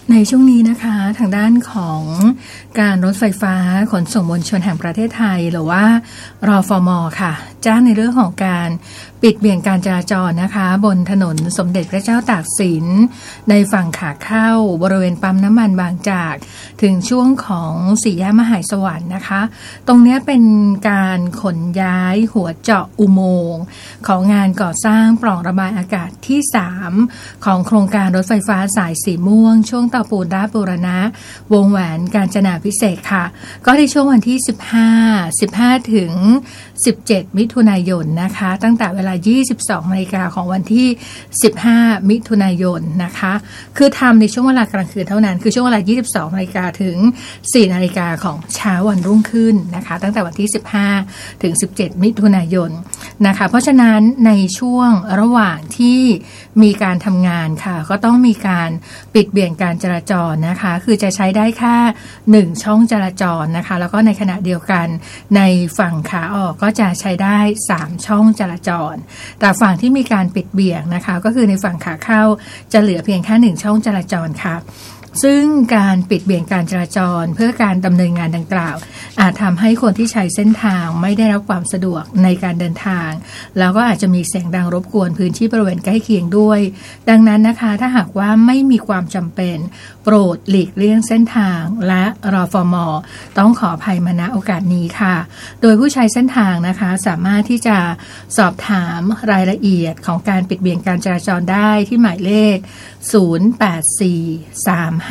ในช่วงนี้นะคะทางด้านของการรถไฟฟ้าขนส่งมวลชนแห่งประเทศไทยหรือว่ารฟม.ค่ะแจ้งในเรื่องของการปิดเบี่ยงการจราจรนะคะบนถนนสมเด็จพระเจ้าตากสินในฝั่งขาเข้าบริเวณปั๊มน้ำมันบางจากถึงช่วงของสี่แยกมหาสวรรค์นะคะตรงนี้เป็นการขนย้ายหัวเจาะอุโมงค์ของงานก่อสร้างปล่องระบายอากาศที่3ของโครงการรถไฟฟ้าสายสีม่วงช่วงเตาปูนราชบูรณะวงแหวนกาญจนาภิเษกค่ะก็ในช่วงวันที่15ถึง17มิถุนายนนะคะตั้งแต่เวลา 22 นาฬิกาของวันที่15มิถุนายนนะคะคือทำในช่วงเวลากลางคืนเท่านั้นคือช่วงเวลา 22 นาฬิกาถึง4 นาฬิกาของเช้าวันรุ่งขึ้นนะคะตั้งแต่วันที่15ถึง17มิถุนายนนะคะเพราะฉะนั้นในช่วงระหว่างที่มีการทำงานค่ะก็ต้องมีการปิดเบี่ยงการจราจรนะคะคือจะใช้ได้แค่1ช่องจราจรนะคะแล้วก็ในขณะเดียวกันในฝั่งขาออกก็จะใช้ได้3ช่องจราจรแต่ฝั่งที่มีการปิดเบี่ยงนะคะก็คือในฝั่งขาเข้าจะเหลือเพียงแค่1ช่องจราจรค่ะซึ่งการปิดเบี่ยงการจราจรเพื่อการดำเนินงานดังกล่าวอาจทำให้คนที่ใช้เส้นทางไม่ได้รับความสะดวกในการเดินทางแล้วก็อาจจะมีเสียงดังรบกวนพื้นที่บริเวณใกล้เคียงด้วยดังนั้นนะคะถ้าหากว่าไม่มีความจำเป็นโปรดหลีกเลี่ยงเส้นทางและรฟม.ต้องขออภัยมาณโอกาสนี้ค่ะโดยผู้ใช้เส้นทางนะคะสามารถที่จะสอบถามรายละเอียดของการปิดเบี่ยงการจราจรได้ที่หมายเลข0843565211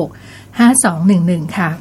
ค่ะ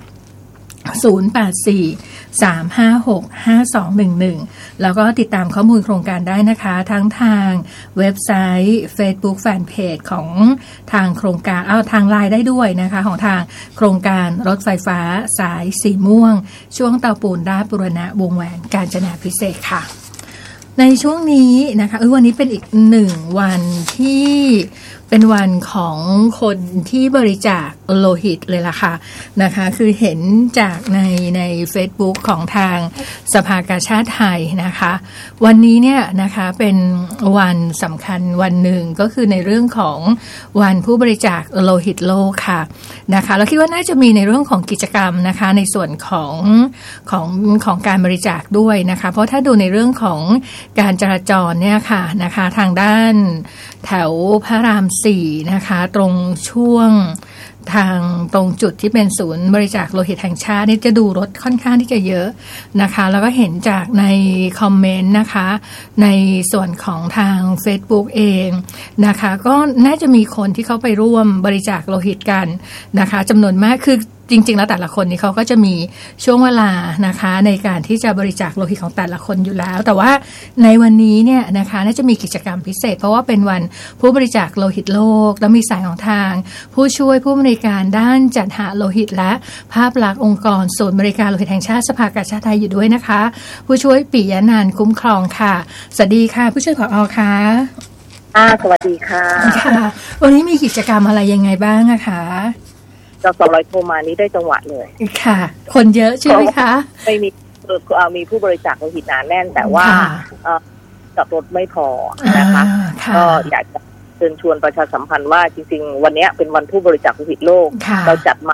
0843565211แล้วก็ติดตามข้อมูลโครงการได้นะคะทั้งทางเว็บไซต์ Facebook Fanpage ของทางโครงการทางไลน์ได้ด้วยนะคะของทางโครงการรถไฟฟ้าสายสีม่วงช่วงเตาปูนราชบูรณะวงแหวนกาญจนาภิเษกค่ะในช่วงนี้นะคะวันนี้เป็นอีก1วันที่เป็นวันของคนที่บริจาคโลหิตเลยล่ะค่ะนะคะคือเห็นจากใน Facebook ของทางสภากาชาดไทยนะคะวันนี้เนี่ยนะคะเป็นวันสำคัญวันหนึ่งก็คือในเรื่องของวันผู้บริจาคโลหิตโลกค่ะนะคะเราคิดว่าน่าจะมีในเรื่องของกิจกรรมนะคะในส่วนของการบริจาคด้วยนะคะเพราะถ้าดูในเรื่องของการจราจรเนี่ยค่ะนะคะทางด้านแถวพระราม4นะคะตรงช่วงทางตรงจุดที่เป็นศูนย์บริจาคโลหิตแห่งชาตินี่จะดูรถค่อนข้างที่จะเยอะนะคะแล้วก็เห็นจากในคอมเมนต์นะคะในส่วนของทาง Facebook เองนะคะก็น่าจะมีคนที่เขาไปร่วมบริจาคโลหิตกันนะคะจำนวนมากคือจริงๆแล้วแต่ละคนนี่เขาก็จะมีช่วงเวลานะคะในการที่จะบริจาคโลหิตของแต่ละคนอยู่แล้วแต่ว่าในวันนี้เนี่ยนะคะน่าจะมีกิจกรรมพิเศษเพราะว่าเป็นวันผู้บริจาคโลหิตโลกแล้วมีสายของทางผู้ช่วยผู้อำนวยการด้านจัดหาโลหิตและภาพลักษณ์องค์กรศูนย์บริการโลหิตแห่งชาติสภากาชาดไทยอยู่ด้วยนะคะผู้ช่วยปิยะนันท์คุ้มครองค่ะสวัสดีค่ะผู้ช่วยผอ.ค่ะสวัสดีค่ะค่ะวันนี้มีกิจกรรมอะไรยังไงบ้างอะคะเราสอบร้อยโทรมานี้ได้จังหวะเลยค่ะคนเยอะใช่ไหมคะไม่มีผู้บริจาคโลหิตหนาแน่นแต่ว่าจอดรถไม่พอนะคะก็อยากจะเชิญชวนประชาสัมพันธ์ว่าจริงๆวันนี้เป็นวันผู้บริจาคโลหิตโลกเราจัดมา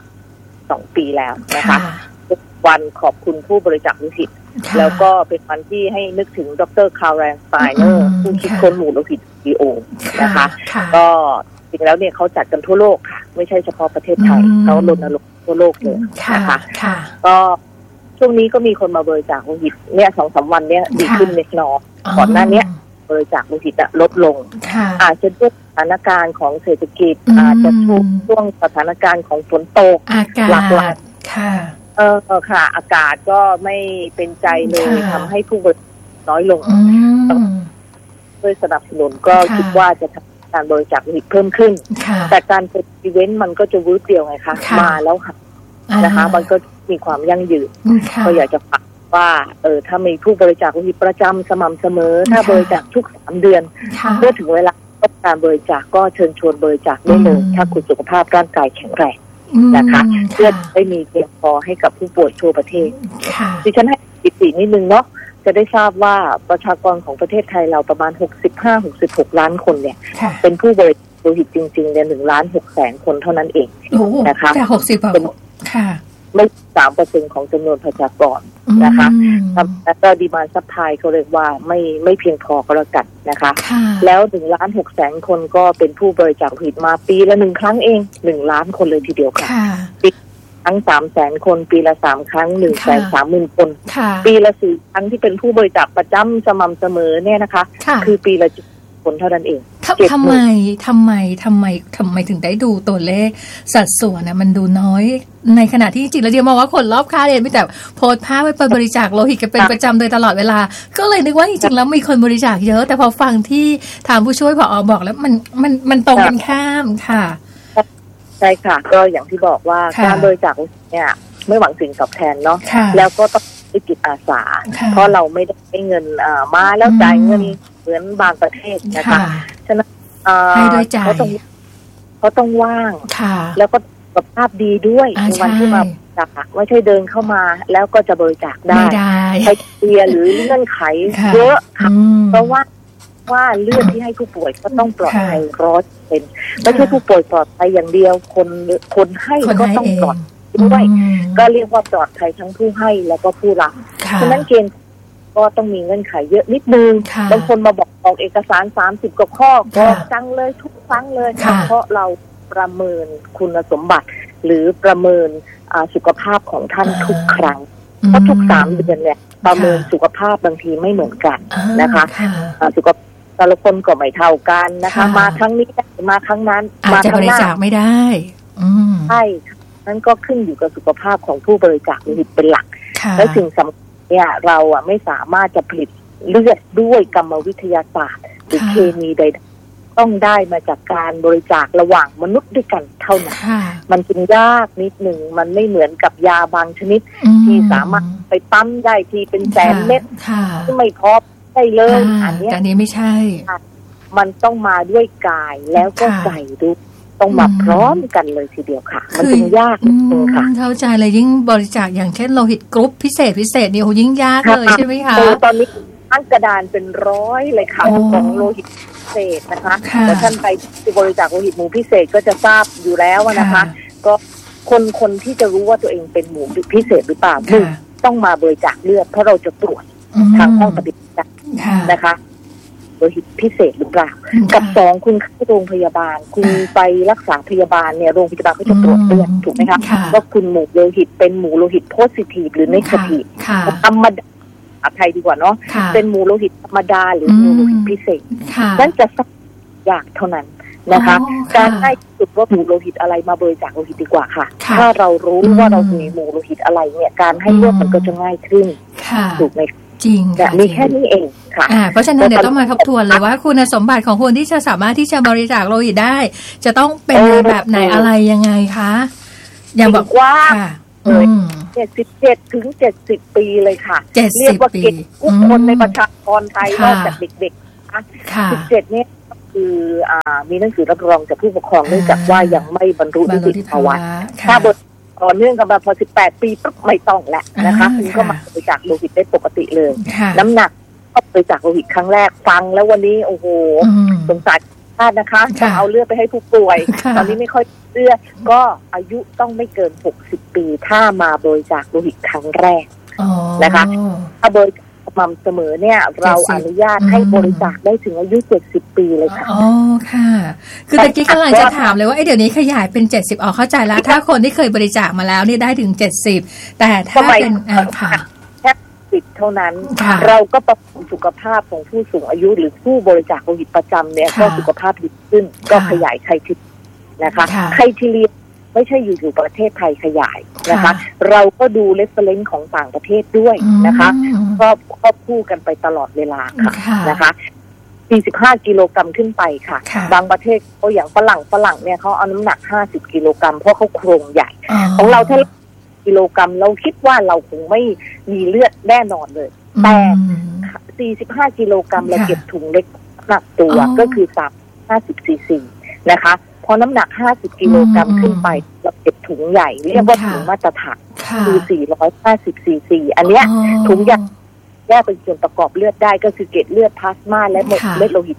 2 ปีแล้วนะคะวันขอบคุณผู้บริจาคโลหิตแล้วก็เป็นวันที่ให้นึกถึงดร.คาร์แรน สไตเนอร์ผู้คิดค้นหมู่โลหิตดีโอนะคะก็จริงแล้วเนี่ยเขาจัดกันทั่วโลกค่ะไม่ใช่เฉพาะประเทศไทยเขารณรงค์ทั่วโลกเลยนะคะก็ช่วงนี้ก็มีคนมาบริจาคโลหิตเนี่ย 2-3 วันเนี่ยดีขึ้นเล็กน้อยก่อนหน้านี้บริจาคโลหิตลดลงอาจจะด้วยสถานการณ์ของเศรษฐกิจอาจจะช่วงสถานการณ์ของฝนตกหลากหลายค่ะอากาศก็ไม่เป็นใจเลยทำให้ผู้บริจาคน้อยลงด้วยสนับสนุนก็คิดว่าจะการบริจาคโลหิตเพิ่มขึ้นแต่การเป็นอีเวนต์มันก็จะวืดเดียวไงคะมาแล้วค่ะนะคะมันก็มีความยั่งยืนก็อยากจะฝากว่าถ้ามีผู้บริจาคโลหิตประจำสม่ำเสมอถ้าบริจาคทุก3 เดือนเมื่อถึงเวลาการบริจาคก็เชิญชวนบริจาคได้เลยถ้าคุณสุขภาพร่างกายแข็งแรงนะคะเพื่อได้มีเพียงพอให้กับผู้ป่วยทั่วประเทศดิฉันให้สถิตินิดนึงเนาะจะได้ทราบว่าประชากรของประเทศไทยเราประมาณ65-66 ล้านคนเนี่ยเป็นผู้บริจาคโลหิตจริงๆเนี่ย1,600,000 คนเท่านั้นเองนะคะแต่60%ค่ะไม่ 3% ของจำนวนประชากรนะคะแล้วก็ดีมานด์ซัพพลายเขาเรียกว่าไม่เพียงพอก็แล้วกันนะคะแล้ว1,600,000 คนก็เป็นผู้บริจาคโลหิตมาปีละ1 ครั้งเอง1 ล้านคนเลยทีเดียวค่ะปีทั้ง 300,000 คนปีละ3 ครั้ง 130,000 คนปีละ4 ครั้งที่เป็นผู้บริจาคประจำสม่ำเสมอเนี่ยนะคะคือปีละคนเท่านั้นเองทำไมถึงได้ดูตัวเลขสัดส่วนนะมันดูน้อยในขณะที่จริงแล้วเดียวมองว่าคนรอบข้างเรียนไม่แต่โพสต์ภาพไปบริจาคโลหิตกันเป็นประจำโดยตลอดเวลาก็เลยนึกว่าจริงๆแล้วมีคนบริจาคเยอะแต่พอฟังที่ทางผู้ช่วยผอ.บอกแล้วมันตรงกันข้ามค่ะใช่ค่ะก็อย่างที่บอกว่าการบริจาคเนี่ยไม่หวังสิ่งตอบแทนเนาะแล้วก็ต้องด้วยจิตอาสาเพราะเราไม่ได้เงินมาแล้วจ่ายเงินเหมือนบางประเทศนะคะฉะนั้นเขาต้องว่างแล้วก็สุขภาพดีด้วยในวันที่มาบริจาคไม่ใช่เดินเข้ามาแล้วก็จะบริจาคได้ใช้เตียหรือเงื่อนไขเยอะค่ะเพราะว่าเลือดที่ให้ผู้ป่วยก็ต้องปลอดภัย100%ไม่ใช่ผู้ป่วยปลอดภัยอย่างเดียวคนให้ก็ต้องปลอดด้วยก็เรียกว่าปลอดภัยทั้งผู้ให้แล้วก็ผู้รับฉะนั้นเกณฑ์ก็ต้องมีเงื่อนไขเยอะนิดนึงบางคนมาบอกเอกสาร30 กว่าข้อบอกจังเลยทุกครั้งเลยเพราะเราประเมินคุณสมบัติหรือประเมินสุขภาพของท่านทุกครั้งเพราะทุก3 เดือนเนี่ยประเมินสุขภาพบางทีไม่เหมือนกันนะคะสุขภาพแต่ละคนก็ไม่เท่ากันนะคะมาครั้งนี้มาครั้งนั้นมาครั้งหน้าไม่ได้ใช่นั่นก็ขึ้นอยู่กับสุขภาพของผู้บริจาคโลหิตเป็นหลักและสิ่งสำคัญเนี่ยเราไม่สามารถจะผลิตเลือดด้วยกรรมวิทยาศาสตร์หรือเคมีใดต้องได้มาจากการบริจาคระหว่างมนุษย์ด้วยกันเท่านั้นมันจึงยากนิดหนึ่งมันไม่เหมือนกับยาบางชนิดที่สามารถไปปั๊มได้ที่เป็นแสนเม็ดที่ไม่พอได้เลยอันนี้ไม่ใช่มันต้องมาด้วยกายแล้วก็ใจด้วยต้องมาพร้อมกันเลยทีเดียวค่ะมันจึงยากนิดนึงค่ะเข้าใจเลยยิ่งบริจาคอย่างเช่นโลหิตกรุ๊ปพิเศษนี่โหยิ่งยากเลยใช่ไหมคะตอนนี้ทั้งกระดานเป็น100เลยค่ะของโลหิตพิเศษนะคะแต่ท่านไปที่บริจาคโลหิตหมู่พิเศษก็จะทราบอยู่แล้วนะคะก็คนที่จะรู้ว่าตัวเองเป็นหมู่พิเศษหรือเปล่าต้องมาบริจาคเลือดเพราะเราจะตรวจทางห้องปฏิบัติการนะคะโลหิตพิเศษหรือเปล่ากับ2คุณเข้าโรงพยาบาลคุณไปรักษาพยาบาลเนี่ยโรงพยาบาลก็จะตรวจเลือดถูกไหมคะว่าคุณหมู่โลหิตเป็นหมู่โลหิตโพซิทีฟหรือเนกาทีฟธรรมดาไทยดีกว่าเนาะเป็นหมู่โลหิตธรรมดาหรือหมู่โลหิตพิเศษนั่นจะสักอย่างเท่านั้นนะคะการให้จุดว่าหมู่โลหิตอะไรมาบริจาคโลหิตดีกว่าค่ะถ้าเรารู้ว่าเรามีหมู่โลหิตอะไรเนี่ยการให้เลือดมันก็จะง่ายขึ้นถูกไหมจริงมีแค่นี้เองค่ะเพราะฉะนั้นเดี๋ยวต้องมาทบทวนเลยว่าคุณสมบัติของคนที่จะสามารถที่จะบริจาคโลหิตได้จะต้องเป็นแบบไหนอะไรยังไงคะอย่างบอกว่า77 ถึง 70 ปีเลยค่ะเรียกว่าเก่งทุกคนในประชากรไทยนอกจากเด็กๆ17เนี่ยคือมีหนังสือรับรองจากผู้ปกครองเนื่องจากว่ายังไม่บรรลุนิติภาวะถ้าต่อเนื่องกันมาพอ18 ปีปุ๊บไม่ต้องแหละนะคะคุณก็มาบริจาคโลหิตได้ปกติเลยน้ำหนักก็บริจาคโลหิตครั้งแรกฟังแล้ววันนี้โอ้โหสงสารชาตินะคะต้องเอาเลือดไปให้ผู้ป่วยตอนนี้ไม่ค่อยเลือดก็อายุต้องไม่เกิน60 ปีถ้ามาบริจาคโลหิตครั้งแรกนะคะถ้าบริจาคสม่ำเสมอเนี่ยเราอนุญาตให้บริจาคได้ถึงอายุ70 ปีเลยค่ะอ๋อค่ะคือตะกี้กำลังจะถามเลยว่าเดี๋ยวนี้ขยายเป็น70เข้าใจแล้วถ้าคนที่เคยบริจาคมาแล้วนี่ได้ถึง70แต่ถ้าเป็นค่ะแค่10เท่านั้นเราก็ประเมินสุขภาพของผู้สูงอายุหรือผู้บริจาคโลหิตประจำเนี่ยก็สุขภาพดีขึ้นก็ขยายไครทีนะคะไครทีเรียไม่ใช่อยู่ประเทศไทยขยายนะคะเราก็ดูเรฟเฟอเรนซ์ของต่างประเทศด้วยนะคะก็ควบคู่กันไปตลอดเวลาค่ะนะคะ45 กิโลกรัมขึ้นไปค่ะบางประเทศเขาอย่างฝรั่งเนี่ยเขาเอาน้ำหนัก50 กิโลกรัมเพราะเขาโครงใหญ่ของเราถ้ากิโลกรัมเราคิดว่าเราคงไม่มีเลือดแน่นอนเลยแต่45 กิโลกรัมเราเก็บถุงเล็กหนักตัวก็คือ50 ซีซีนะคะพอน้ำหนัก50 กิโลกรัมขึ้นไปเราเก็บถุงใหญ่เรียกว่าถุงมาตรฐานคือ450 ซีซีอันเนี้ยถุงใหญ่แยกเป็นส่วนประกอบเลือดได้ก็คือเกล็ดเลือดพลาสมาและเม็ดโลหิตแดง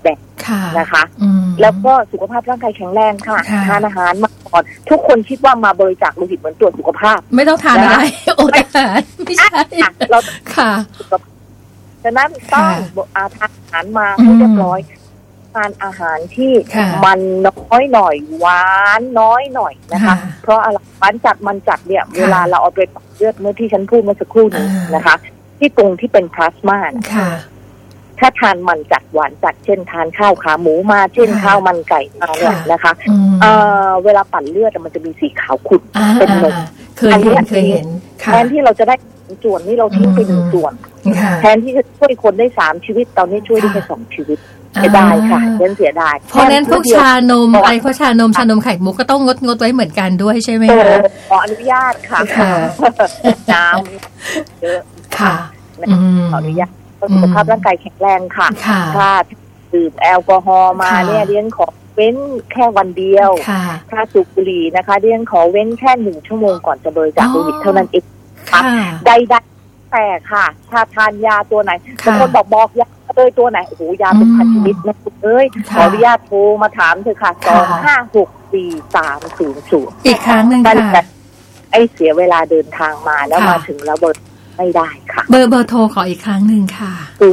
นะคะแล้วก็สุขภาพร่างกายแข็งแรงค่ะทานอาหารมาก่อนทุกคนคิดว่ามาบริจาคโลหิตเหมือนตรวจสุขภาพไม่ต้องทานอะไรอดอาหารไม่ใช่เราค่ะฉะนั้นต้องทานอาหารมาให้เรียบร้อยทานอาหารที่มันน้อยหน่อยหวานน้อยหน่อยนะคะเพราะอะไรหวานจัดมันจัดเนี่ยเวลาเราเอาไปปั่นเลือดเมื่อที่ฉันพูดเมื่อสักครู่นี้นะคะที่ตรงที่เป็นพลาสมาถ้าทานมันจัดหวานจัดเช่นทานข้าวขาหมูมาเช่นข้าวมันไก่มาเนี่ยนะคะเวลาปั่นเลือดมันจะมีสีขาวขุ่นเป็นนมเคยเห็นแทนที่เราจะได้ส่วนนี้เราทิ้งไป1 ส่วนแทนที่จะช่วยคนได้3 ชีวิตตอนนี้ช่วยได้แค่2 ชีวิตเสียดายค่ะเสียดายเพราะนั้นพวกชานมอะไรพวกชานมไข่มุกก็ต้องงดไว้เหมือนกันด้วยใช่ไหมคะขออนุญาตค่ะน้ำเยอะค่ะขออนุญาตสุขภาพร่างกายแข็งแรงค่ะถ้าดื่มแอลกอฮอล์มาเนี่ยเรียนขอเว้นแค่วันเดียวถ้าสูบบุหรี่นะคะเรียนขอเว้นแค่1 ชั่วโมงก่อนจะบริจาคโลหิตเท่านั้นเองครับใดๆแต่ค่ะถ้าทานยาตัวไหนบางคนบอกยาตัวไหนโอ้โหยาเป็นพันชนิดนะคุณขออนุญาตโทรมาถามเถอะค่ะ2564-300 อีกครั้งนึงค่ะไอเสียเวลาเดินทางมาแล้วมาถึงแล้วไม่ได้ค่ะเบอร์โทรขออีกครั้งนึงค่ะ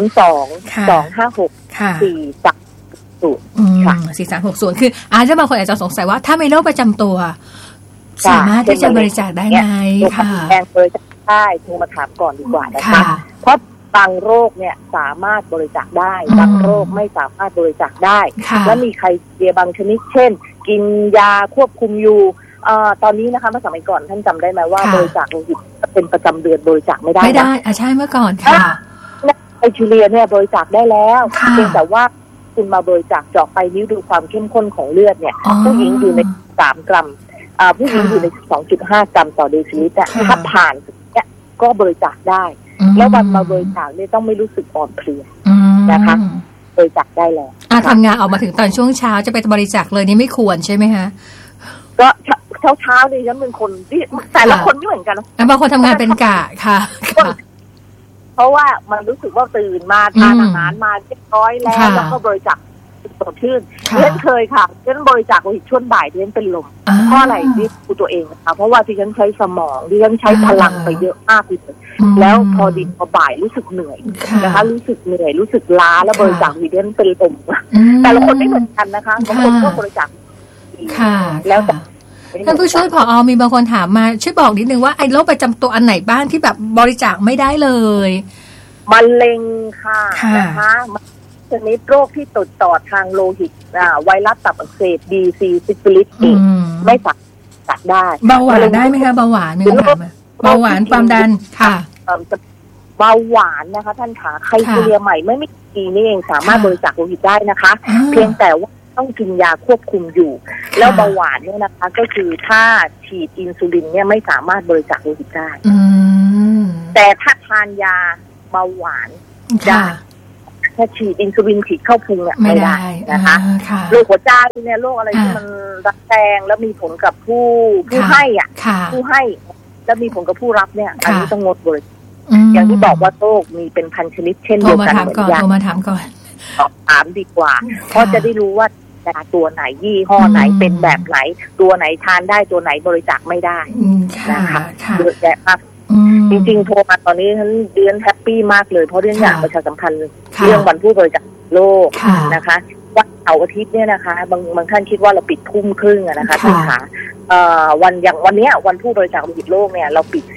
02-256-4360 ค่ะ4360คืออาจจะบางคนอาจจะสงสัยว่าถ้ามีโรคประจำตัวสามารถที่จะบริจาคได้ไหมค่ะแรงบริจาคได้โทรมาถามก่อนดีกว่านะคะเพราะบางโรคเนี่ยสามารถบริจาคได้บางโรคไม่สามารถบริจาคได้และมีใครเสียบางชนิดเช่นกินยาควบคุมอยู่ตอนนี้นะคะเมื่อสมัยก่อนท่านจำได้ไหมว่าบริจาคโลหิตเป็นประจำเดือนบริจาคไม่ได้ใช่เมื่อก่อนค่ะไนจีเรียเนี่ยบริจาคได้แล้วเพียงแต่ว่าคุณมาบริจาคเจาะไปนิ้วดูความเข้มข้นของเลือดเนี่ยผู้หญิงอยู่ใน3 กรัมผู้หญิงอยู่ใน 2.5 กรัมต่อเดซิลิตรถ้าผ่านเนี่ยก็บริจาคได้แล้ววันมาบริจาคเนี่ยต้องไม่รู้สึกอ่อนเพลียนะคะบริจาคได้แล้วทำงานออกมาถึงตอนช่วงเช้าจะไปบริจาคเลยนี่ไม่ควรใช่ไหมคะก็เช้านี่ฉันเป็นคนที่แต่ละคนไม่เหมือนกันบางคนทำงานเป็นกะค่ะเพราะว่ามันรู้สึกว่าตื่นมาทานอาหารมาเรียบร้อยแล้วก็บริจาคสดชื่นฉันเคยค่ะฉันบริจาคโลหิตช่วงบ่ายฉันเป็นลมเพราะอะไรที่กูตัวเองนะคะเพราะว่าที่ฉันใช้สมองที่ฉันใช้พลังไปเยอะมากเลยแล้วพอบ่ายรู้สึกเหนื่อยนะคะรู้สึกเหนื่อยรู้สึกล้าแล้วบริจาคโลหิตฉันเป็นลมแต่ละคนไม่เหมือนกันนะคะบางคนก็บริจาคแล้วแต่ท่านผู้ช่วยผอ.มีบางคนถามมาช่วยบอกนิดนึงว่าไอ้โรคประจำตัวอันไหนบ้างที่แบบบริจาคไม่ได้เลยมะเร็งค่ะนะคะชนิดโรคที่ติดต่อทางโลหิตไวรัสตับอักเสบ BC ซิฟิลิสไม่สามารถตัดได้เบาหวานได้ไหมคะเบาหวานมีคำถามเบาหวานความดันค่ะเบาหวานนะคะท่านขาไคเทียใหม่ไม่กี่นี่เองสามารถบริจาคโลหิตได้นะคะเพียงแต่ว่าต้องกินยาควบคุมอยู่แล้วเบาหวานเนี่ยนะคะก็คือถ้าฉีดอินซูลินเนี่ยไม่สามารถบริจาคโลหิตได้แต่ถ้าทานยาเบาหวานได้ถ้าฉีดอินซูลินฉีดเข้าพุงเนี่ยไม่ได้นะคะโรคหัวใจเนี่ยโรคอะไรที่มันรักแรงแล้วมีผลกับผู้ให้อ่ะผู้ให้แล้วมีผลกับผู้รับเนี่ยอันนี้ต้องงดบริจาคอย่างที่บอกว่าโรคมีเป็นพันชนิดเช่นเดียวกันเหมือนกันโทรมาถามก่อนถามดีกว่าเพราะจะได้รู้ว่ายาตัวไหนยี่ห้อไหนเป็นแบบไหนตัวไหนทานได้ตัวไหนบริจาคไม่ได้นะคะเยอะแยะมากจริงๆโทรมาตอนนี้ฉันเดือนแฮปปี้มากเลยเพราะเรื่องอยากประชาสัมพันธ์เรื่องวันผู้บริจาคโลกนะคะวันเสาร์อาทิตย์เนี่ยนะคะบางท่านคิดว่าเราปิดทุ่มครึ่งนะคะท่านคะวันอย่างวันนี้วันผู้บริจาคโลหิตโลกเนี่ยเราปิด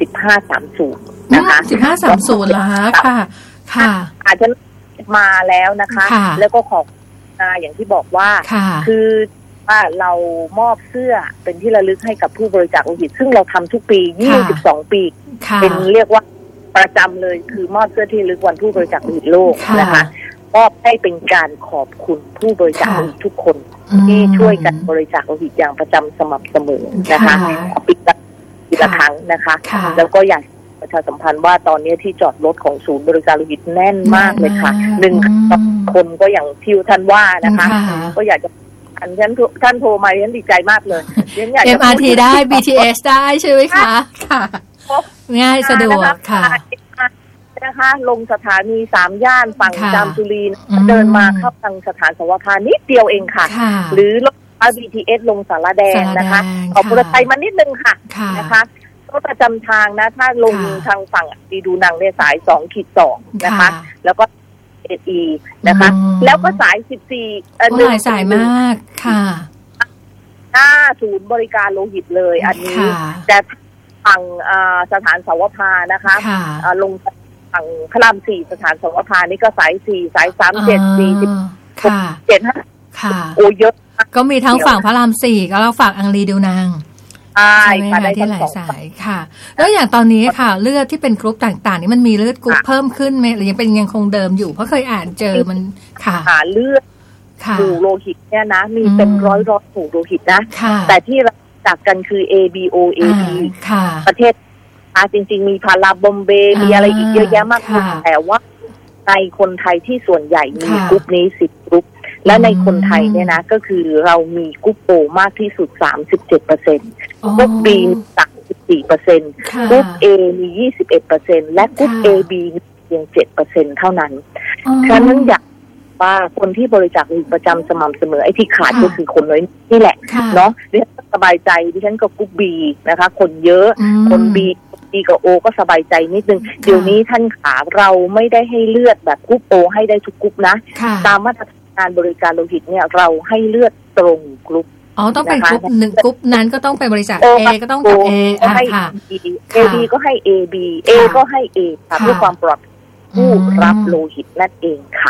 15:30นะคะ 15:30แล้วค่ะค่ะอาจจะมาแล้วนะคะแล้วก็ขอบอย่างที่บอกว่าคือเรามอบเสื้อเป็นที่ระลึกให้กับผู้บริจาคโลหิตซึ่งเราทำทุกปี22ปีเป็นเรียกว่าประจำเลยคือมอบเสื้อที่ระลึกวันผู้บริจาคโลหิตโลกนะคะมอบให้เป็นการขอบคุณผู้บริจาคโลหิตทุกคนที่ช่วยกันบริจาคโลหิตอย่างประจำสม่ำเสมอนะคะปีละครั้งนะคะแล้วก็อยากประชาสัมพันธ์ว่าตอนนี้ที่จอดรถของศูนย์บริการโลหิตแน่นมากเลยค่ะ1คนก็อย่างที่ท่านว่านะคะก็อยากจะท่านโทรมาฉันดีใจมากเลย MRT ได้ BTS ได้ใช่ไหมคะค่ะง่ายสะดวกค่ะนะคะลงสถานี3 ย่านฝั่งจามจุรีเดินมาเข้าทางสถานสวภานิดเดียวเองค่ะหรือรถ BTS ลงสารแดงนะคะขอมอเตอร์ไซค์มานิดนึงค่ะนะคะก็ประจำทางนะถ้าลงทางฝั่งดีดูนังเนี่ยสาย 2-2 นะคะแล้วก็SE นะคะแล้วก็สาย14หลายสายมากค่ะหน้าศูนย์บริการโลหิตเลยอันนี้แต่ฝั่งสถานสวภานะคะลงฝั่งพระราม4สถานสวภานี่ก็สาย4สาย37 40 75 ค่ะโอ้เยอะก็มีทั้งฝั่งพระราม4ก็แล้วฝั่งอังรีดูนางใช่ค่ะได้ที่หลายสายค่ะแล้วอย่างตอนนี้ค่ะเลือดที่เป็นกรุ๊ปต่างๆนี่มันมีเลือดกรุ๊ปเพิ่มขึ้นไหมหรือยังคงเดิมอยู่เพราะเคยอ่านเจอมันค่ะหาเลือดหมู่โลหิตเนี่ยนะมีเป็นร้อยหมู่โลหิตนะแต่ที่เราจักกันคือ ABO AB ประเทศจริงๆมีพาราบอมเบย์มีอะไรอีกเยอะแยะมากมายแต่ว่าในคนไทยที่ส่วนใหญ่มีกรุ๊ปนี้10 กรุ๊ปและในคนไทยเนี่ยนะก็คือเรามีกรุ๊ปโอมากที่สุด 37%กรุ๊ปบี34%กรุ๊ปเอมี21%และกรุ๊ปเอบีเพียง7%เท่านั้นฉะนั้นอยากว่าคนที่บริจาคประจำสม่ำเสมอไอ้ที่ขาดก็คือคนน้อยนี่แหละเนาะดิฉันสบายใจดิฉันก็กรุ๊ปบีนะคะคนเยอะคนบีกับโอก็สบายใจนิดนึงเดี๋ยวนี้ท่านขาเราไม่ได้ให้เลือดแบบกรุ๊ปโอให้ได้ทุกกรุ๊ปนะตามมาตรฐานบริการโลหิตเนี่ยเราให้เลือดตรงกรุ๊ปต้องเป็นกรุ๊ป1กรุ๊ปนั้นก็ต้องไปบริจาค A ก็ต้องกับ A ค่ะ AB ก็ให้ AB A ก็ให้ A ค่ะเพื่อความปลอดภัยผู้รับโลหิตนั่นเองค่ะ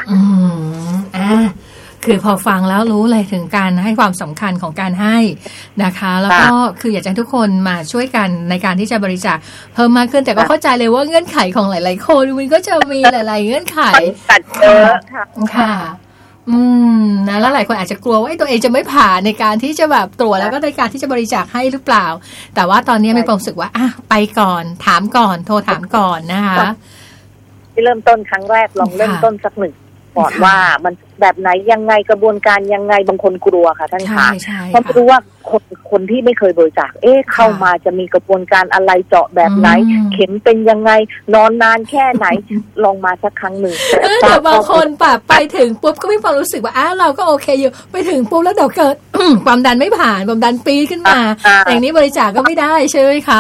คือพอฟังแล้วรู้เลยถึงการให้ความสำคัญของการให้นะคะแล้วก็คืออยากให้ทุกคนมาช่วยกันในการที่จะบริจาคเพิ่มมากขึ้นแต่ก็เข้าใจเลยว่าเงื่อนไขของหลายๆคนมันก็จะมีหลายๆเงื่อนไขค่ะนะแล้วหลายคนอาจจะกลัวว่าตัวเองจะไม่ผ่านในการที่จะแบบตรวจแล้วก็ในการที่จะบริจาคให้หรือเปล่าแต่ว่าตอนนี้มีความรู้สึกว่าไปก่อนถามก่อนโทรถามก่อนนะคะที่เริ่มต้นครั้งแรกลองเริ่มต้นสัก1ก่อนว่ามันแบบไหนยังไงกระบวนการยังไงบางคนกลัวค่ะท่านคะเพราะไม่รู้ว่าคนที่ไม่เคยบริจาคเข้ามาจะมีกระบวนการอะไรเจาะแบบไหนเข็มเป็นยังไงนอนนานแค่ไหนลองมาสักครั้งหนึ่งแต่บางคนแบบไปถึงปุ๊บก็มีความรู้สึกว่าเราก็โอเคอยู่ไปถึงปุ๊บแล้วเดี๋ยวเกิด ความดันไม่ผ่านความดันปีขึ้นมาอย่างนี้บริจาคก็ไม่ได้ใช่ไหมคะ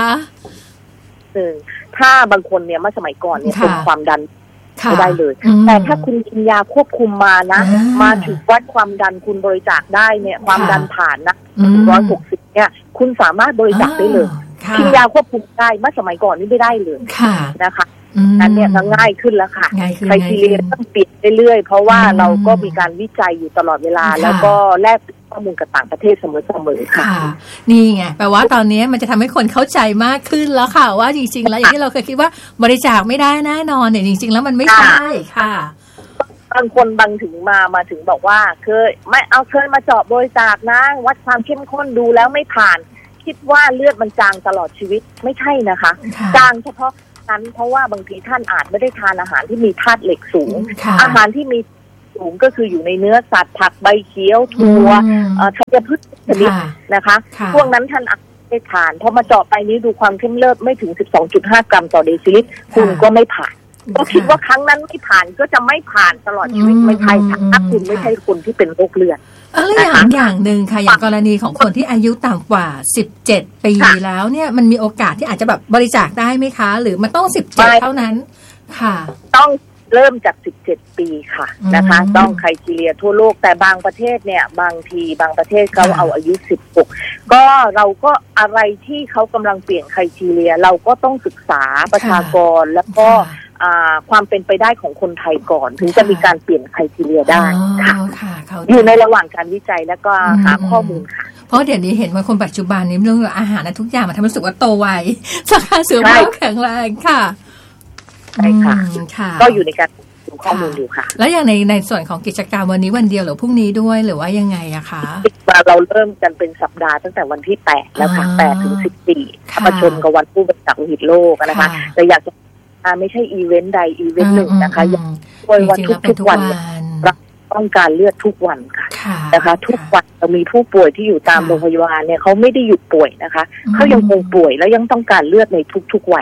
ถ้าบางคนเนี่ยเมื่อสมัยก่อนเนี่ยเป็นความดันไม่ได้เลยแต่ถ้าคุณกินยาควบคุมมานะมาถึงวัดความดันคุณบริจาคได้เนี่ยความดันผ่านนะ160เนี่ยคุณสามารถบริจาคได้เลยกินยาควบคุมได้เมื่อสมัยก่อนนี่ไม่ได้เลยนะคะนั้นเนี่ยง่ายขึ้นแล้วค่ะไครทีเรียต้องเปลี่ยนเรื่อยๆเพราะว่าเราก็มีการวิจัยอยู่ตลอดเวลาแล้วก็แลกข้อมูลกับต่างประเทศเสมอๆค่ะนี่ไงแปลว่าตอนนี้มันจะทำให้คนเข้าใจมากขึ้นแล้วค่ะว่าจริงๆแล้วอย่างที่เราเคยคิดว่าบริจาคไม่ได้แน่นอนเนี่ยจริงๆแล้วมันไม่ใช่ค่ะบางคนถึงมาถึงบอกว่าเคยมาเจาะบริจาคนะวัดความเข้มข้นดูแล้วไม่ผ่านคิดว่าเลือดมันจางตลอดชีวิตไม่ใช่นะคะจางเฉพาะนั้นเพราะว่าบางทีท่านอาจไม่ได้ทานอาหารที่มีธาตุเหล็กสูงอาหารที่มีสูงก็คืออยู่ในเนื้อสัตว์ผักใบเขียวถั่วธัญพืชชนิดนะคะพวกนั้นท่านอาจไม่ทานพอมาเจาะไปนี้ดูความเข้มเลือดไม่ถึง 12.5 กรัมต่อเดซิลิตรคุณก็ไม่ผ่านก็คิดว่าครั้งนั้นไม่ผ่านก็จะไม่ผ่านตลอดชีวิตไม่ใช่ถ้าคุณไม่ใช่คนที่เป็นโรคเลือดอย่างหนึ่งค่ะอย่างกรณีของคนที่อายุต่ำกว่า17ปีแล้วเนี่ยมันมีโอกาสที่อาจจะแบบบริจาคได้ไหมคะหรือมันต้อง17เท่านั้นค่ะต้องเริ่มจาก17ปีค่ะนะคะต้องไครทีเรียทั่วโลกแต่บางประเทศเนี่ยบางประเทศเขาเอาอายุ16ก็เราก็อะไรที่เขากำลังเปลี่ยนไครทีเรียเราก็ต้องศึกษาประชากรแล้วก็ความเป็นไปได้ของคนไทยก่อนถึงจะมีการเปลี่ยนไครทีเรียได้ค่ะอยู่ในระหว่างการวิจัยแล้วก็หาข้อมูลค่ะเพราะเดี๋ยวนี้เห็นว่าคนปัจจุบันนี้เรื่องอาหารทุกอย่างมันทำให้รู้สึกว่าโตไวสุขภาพสุขภาพแข็งแรงค่ะใช่ค่ะก็อยู่ในการดูข้อมูลอยู่ค่ะแล้วอย่างในส่วนของกิจกรรมวันนี้วันเดียวหรือพรุ่งนี้ด้วยหรือว่ายังไงอะคะเราเริ่มกันเป็นสัปดาห์ตั้งแต่วันที่8แล้วค่ะ8ถึง14ประชมกับวันผู้บริจาคโลหิตโลกนะคะแต่อยากจะไม่ใช่อีเวนต์ใดอีเวนต์หนึ่งนะคะวันทุกวันเราต้องการเลือดทุกวันค่ะนะคะทุกวันเรามีผู้ป่วยที่อยู่ตามโรงพยาบาลเนี่ยเขาไม่ได้หยุดป่วยนะคะเขายังคงป่วยแล้วยังต้องการเลือดในทุกๆวัน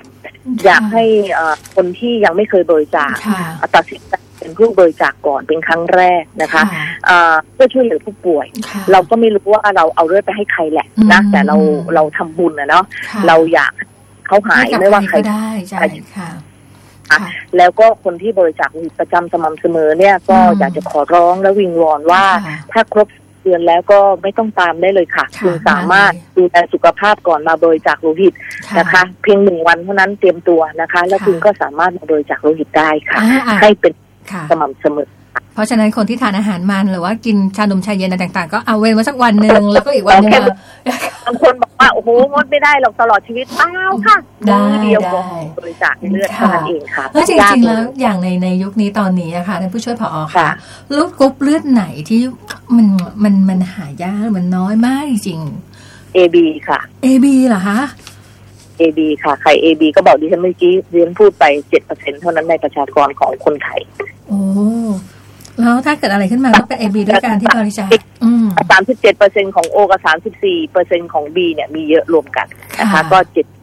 อยากให้คนที่ยังไม่เคยบริจาคตัดสินใจเป็นผู้บริจาคก่อนเป็นครั้งแรกนะคะเพื่อช่วยเหลือผู้ป่วยเราก็ไม่รู้ว่าเราเอาเลือดไปให้ใครแหละนะแต่เราทำบุญนะเนาะเราอยากเขาหายไม่ว่าใครได้ใช่ค่ะแล้วก็คนที่บริจาคประจำสม่ำเสมอเนี่ยก็อยากจะขอร้องและวิงวอนว่าถ้าครบเดือนแล้วก็ไม่ต้องตามได้เลยค่ะคุณสามารถดูแลสุขภาพก่อนมาบริจาคโลหิตนะคะเพียง1 วันเท่านั้นเตรียมตัวนะคะแล้วคุณก็สามารถมาบริจาคโลหิตได้ค่ะให้เป็นสม่ำเสมอเพราะฉะนั้นคนที่ทานอาหารมันหรือว่ากินชานมชาเย็นอะไรต่างๆก็เอาเว้นไว้สักวันนึงแล้วก็อีกวันนึงบางคนบอกว่าโอ้โหงดไม่ได้หรอกตลอดชีวิตเปล่าค่ะเดียวก็บริจาคเลือดเท่านั้นเองค่ะแล้วจริงๆแล้วอย่างในยุคนี้ตอนนี้นะคะท่านผู้ช่วยผอ.ค่ะลูกกรุ๊ปเลือดไหนที่มันหายากมันน้อยมากจริง AB ค่ะ AB เหรอคะ AB ค่ะใคร AB ก็บอกดิฉันเมื่อกี้เรียนพูดไป 7% เท่านั้นในประชากรของคนไทยโอ้แล้วถ้าเกิดอะไรขึ้นมาก็เป็น AB ด้วยการที่บริจาค 37% ของ O กับ 34% ของ B เนี่ยมีเยอะรวมกันนะคะก็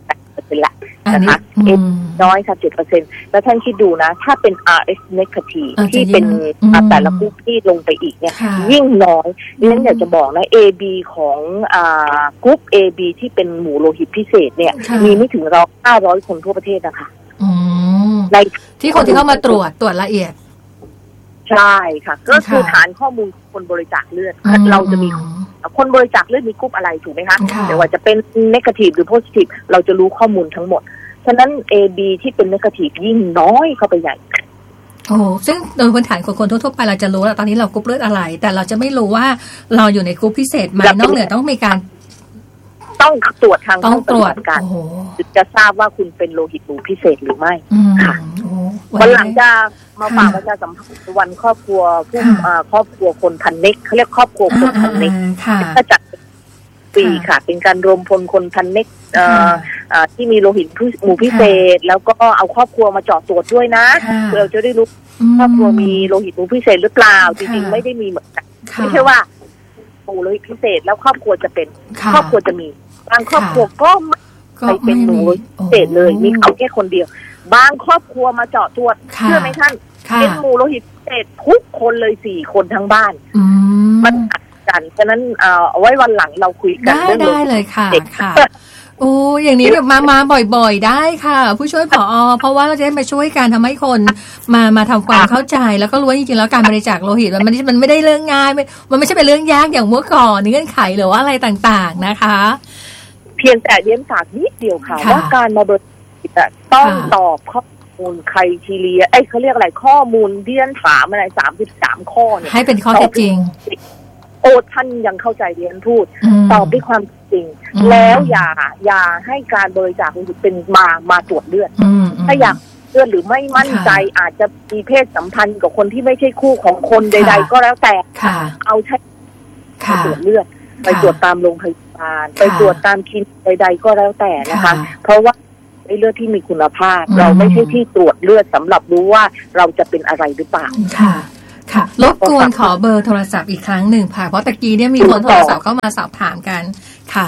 7% ละนะคะน้อยค่ะ 7% แล้วท่านคิดดูนะถ้าเป็น RS negative ที่เป็นแต่ละกรุ๊ปที่ลงไปอีกเนี่ยยิ่งน้อยดิฉันอยากจะบอกนะ AB ของกรุ๊ป AB ที่เป็นหมู่โลหิตพิเศษเนี่ยมีไม่ถึง500 คนทั่วประเทศนะคะในที่คนที่เข้ามาตรวจละเอียดใช่ค่ะก็คือฐานข้อมูลคนบริจาคเลือดเราจะมีคนบริจาคเลือดมีกรุ๊ปอะไรถูกไหมคะไม่ว่าจะเป็น negative หรือ positive เราจะรู้ข้อมูลทั้งหมดฉะนั้น AB ที่เป็น negative ยิ่งน้อยเข้าไปใหญ่โอ้ซึ่งโดยพื้นฐานของคนทั่วๆไปเราจะรู้แล้วตอนนี้เรากรุ๊ปเลือดอะไรแต่เราจะไม่รู้ว่าเราอยู่ในกรุ๊ปพิเศษไหมนอกเหนือต้องมีการต้องตรวจทางห้องปฏิบัติการถึงจะทราบว่าคุณเป็นโลหิตหมู่พิเศษหรือไม่ค่ะวันหลังจะมาฝากประชาสัมพันธ์วันครอบครัวผู้ครอบครัวคนพันเน็กเขาเรียกครอบครัวคนพันเน็กก็จัดปีค่ะเป็นการรวมพลคนพันเน็กที่มีโลหิตหมู่พิเศษแล้วก็เอาครอบครัวมาเจาะตรวจด้วยนะเราจะได้รู้ครอบครัวมีโลหิตหมู่พิเศษหรือเปล่าจริงๆไม่ได้มีเหมือนกันไม่ใช่ว่าหมู่โลหิตพิเศษแล้วครอบครัวจะเป็นครอบครัวจะมีบางครอบครัวก็ไม่เป็นหมู่พิเศษเลยมีเขาแค่คนเดียวบางครอบครัวมาเจาะตรวจเชื่อไหมท่านเป็นหมู่โลหิตพิเศษทุกคนเลย4 คนทั้งบ้านมันอัดกันฉะนั้นเอาไว้วันหลังเราคุยกันได้เลยค่ะค่ะโอ้อย่างนี้แบบมาบ่อยๆได้ค่ะผู้ช่วยผอ.เพราะว่าเราจะได้มาช่วยกันทำให้คนมาทำความเข้าใจแล้วก็รู้ว่าจริงๆแล้วการบริจาคโลหิตมันไม่ได้เรื่องง่ายมันไม่ใช่เป็นเรื่องยากอย่างเมื่อก่อนเงื่อนไขหรือว่าอะไรต่างๆนะคะเพียงแต่เรียนฝากนิดเดียวค่ะว่าการมาบริจาคต้องตอบข้อมูลไครทีเรียเขาเรียกอะไรข้อมูลที่ท่านถามอะไร33 ข้อเนี่ยให้เป็นข้อเท็จจริงโอ้ท่านยังเข้าใจเรียนพูดตอบด้วยความจริงแล้วอย่าให้การบริจาคโลหิตเป็นมาตรวจเลือดถ้าอยากเลือดหรือไม่มั่นใจอาจจะมีเพศสัมพันธ์กับคนที่ไม่ใช่คู่ของคนใดๆก็แล้วแต่เอาใช้ตรวจเลือดไปตรวจตามโรงพยาบาลไปตรวจตามคลินิกใดๆก็แล้วแต่นะคะเพราะว่าเลือดที่มีคุณภาพเราไม่ใช่ที่ตรวจเลือดสำหรับรู้ว่าเราจะเป็นอะไรหรือเปล่าค่ะรบกวนขอเบอร์โทรศัพท์อีกครั้งหนึ่งค่ะเพราะตะกี้เนี่ยมีคนโทรศัพท์เข้ามาสอบถามกันค่ะ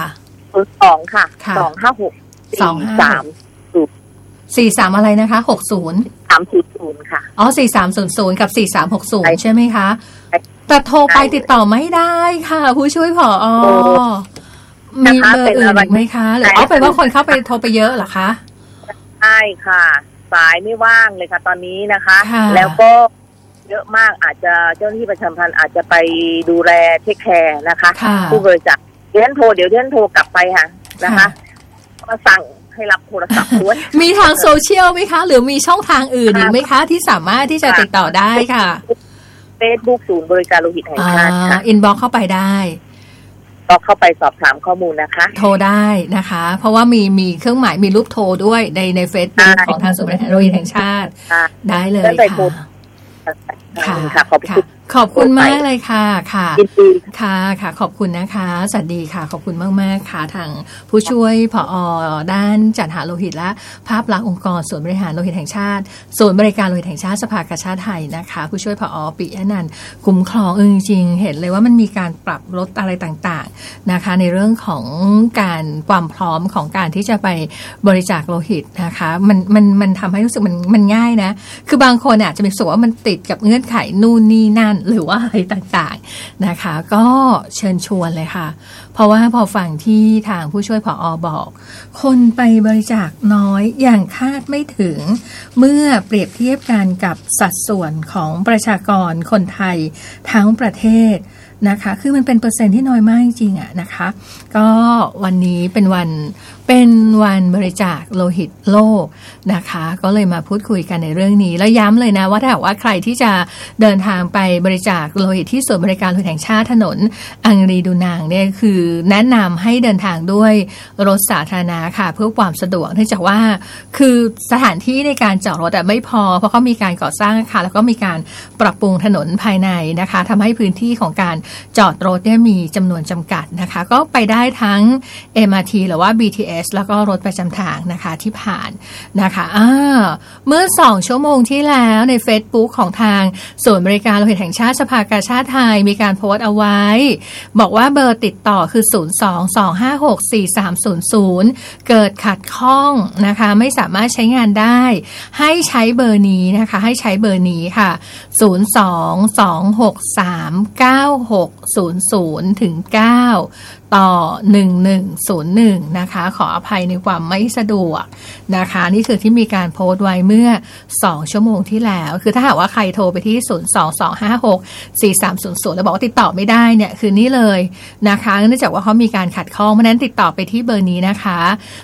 2ค่ะ256 43อะไรนะคะ 300ค่ะอ๋อ4300กับ4360ใช่ไหมคะแต่โทรไปติดต่อไม่ได้ค่ะผู้ช่วยผอ.มีเบอร์อื่นอีกไหมคะหรือเป็นว่าคนเข้าไปโทรไปเยอะเหรอคะใช่ค่ะสายไม่ว่างเลยค่ะตอนนี้นะคะแล้วก็เยอะมากอาจจะเจ้าหน้าที่ประชาสัมพันธ์อาจจะไปดูแลเทคแคร์นะคะผู้บริจาคเดี๋ยวท่านโทรกลับไปค่ะนะคะก็สั่งให้รับโทรศัพท์ด้วยมีทางโซเชียลไหมคะหรือมีช่องทางอื่นอีกไหมคะที่สามารถที่จะติดต่อได้ค่ะ Facebook ศูนย์บริการโลหิตแห่งชาติค่ะอินบ็อกซ์เข้าไปได้ก็เข้าไปสอบถามข้อมูลนะคะโทรได้นะคะเพราะว่ามีเครื่องหมายมีรูปโทรด้วยใน Facebook ของทางศูนย์บริการโลหิตแห่งชาติได้เลยค่ะค่ะขอบคุณขอบคุณมากเลยค่ะค่ะค่ะค่ะขอบคุณนะคะสวัสดีค่ะขอบคุณมากๆค่ะทางผู้ช่วยผอ.ด้านจัดหาโลหิตและภาพลักษณ์องค์กรศูนย์บริหารโลหิตแห่งชาติศูนย์บริการโลหิตแห่งชาติสภากาชาดไทยนะคะผู้ช่วยผอ.ปิยะนันท์คุ้มครองจริงๆเห็นเลยว่ามันมีการปรับลดอะไรต่างๆนะคะในเรื่องของการความพร้อมของการที่จะไปบริจาคโลหิตนะคะมันทำให้รู้สึกมันง่ายนะคือบางคนอาจจะมีรู้สึกว่ามันติดกับเงื่อนไขนู่นนี่นั่นหรือว่าอะไรต่างๆนะคะก็เชิญชวนเลยค่ะเพราะว่าพอฟังที่ทางผู้ช่วยผอ.บอกคนไปบริจาคน้อยอย่างคาดไม่ถึงเมื่อเปรียบเทียบกันกับสัดส่วนของประชากรคนไทยทั้งประเทศนะคะคือมันเป็นเปอร์เซ็นต์ที่น้อยมากจริงๆอะนะคะก็วันนี้เป็นวันบริจาคโลหิตโลกนะคะก็เลยมาพูดคุยกันในเรื่องนี้แล้วย้ำเลยนะว่าถ้าหากว่าใครที่จะเดินทางไปบริจาคโลหิตที่ศูนย์บริการโลหิตแห่งชาติถนนอังรีดูนางเนี่ยคือแนะนำให้เดินทางด้วยรถสาธารณะค่ะเพื่อความสะดวกเนื่องจากว่าคือสถานที่ในการจอดรถไม่พอเพราะเขามีการก่อสร้างค่ะแล้วก็มีการปรับปรุงถนนภายในนะคะทำให้พื้นที่ของการจอดรถเนี่ยมีจำนวนจำกัดนะคะก็ไปได้ทั้ง MRT หรือว่า BTS แล้วก็รถประจำทางนะคะที่ผ่านนะคะเมื่อ2ชั่วโมงที่แล้วใน Facebook ของทางศูนย์บริการโลหิตแห่งชาติสภากาชาดไทยมีการโพสต์เอาไว้บอกว่าเบอร์ติดต่อคือ02-256-4300เกิดขัดข้องนะคะไม่สามารถใช้งานได้ให้ใช้เบอร์นี้นะคะให้ใช้เบอร์นี้ค่ะ02-263-9600-9ต่อ1101นะคะขออภัยในความไม่สะดวกนะคะนี่คือที่มีการโพสต์ไว้เมื่อ2ชั่วโมงที่แล้วคือถ้าหากว่าใครโทรไปที่02-256-4300แล้วบอกว่าติดต่อไม่ได้เนี่ยคือนี่เลยนะคะเนื่องจากว่าเขามีการขัดข้องเพราะนั้นติดต่อไปที่เบอร์นี้นะคะ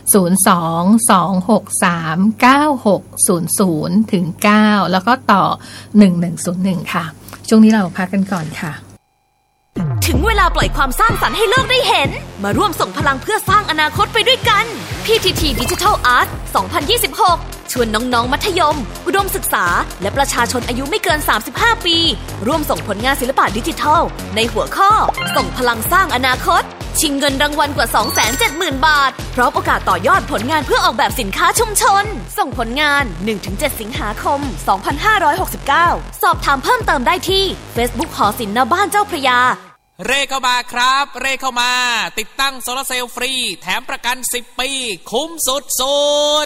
02-263-9600-9แล้วก็ต่อ1101ค่ะช่วงนี้เราพักกันก่อนค่ะถึงเวลาปล่อยความสร้างสรรค์ให้โลกได้เห็นมาร่วมส่งพลังเพื่อสร้างอนาคตไปด้วยกัน PTT Digital Art 2026 ชวนน้องๆมัธยมอุดมศึกษาและประชาชนอายุไม่เกิน35ปีร่วมส่งผลงานศิลปะดิจิทัลในหัวข้อส่งพลังสร้างอนาคตชิงเงินรางวัลกว่า 270,000 บาทพร้อมโอกาสต่อยอดผลงานเพื่อออกแบบสินค้าชุมชนส่งผลงาน 1-7 สิงหาคม 2569 สอบถามเพิ่มเติมได้ที่ Facebook หอศิลป์ณบ้านเจ้าพระยาเร่เข้ามาครับเร่เข้ามาติดตั้งโซลาร์เซลล์ฟรีแถมประกัน10ปีคุ้มสุด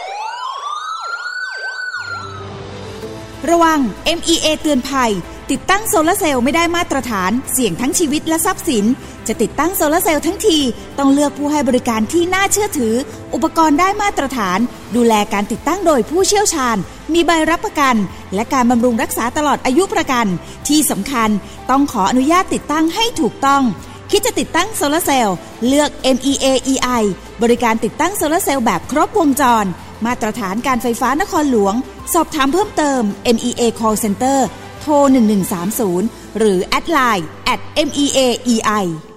ระวัง MEA เตือนภัยติดตั้งโซลาร์เซลล์ไม่ได้มาตรฐานเสี่ยงทั้งชีวิตและทรัพย์สินจะติดตั้งโซลาร์เซลล์ทั้งทีต้องเลือกผู้ให้บริการที่น่าเชื่อถืออุปกรณ์ได้มาตรฐานดูแลการติดตั้งโดยผู้เชี่ยวชาญมีใบรับประกันและการบำรุงรักษาตลอดอายุประกันที่สำคัญต้องขออนุญาตติดตั้งให้ถูกต้องคิดจะติดตั้งโซลาร์เซลล์เลือก MEA EI บริการติดตั้งโซลาร์เซลล์แบบครบวงจรมาตรฐานการไฟฟ้านครหลวงสอบถามเพิ่มเติม MEA Call Center โทร1130หรือแอดไลน์ @MEAEI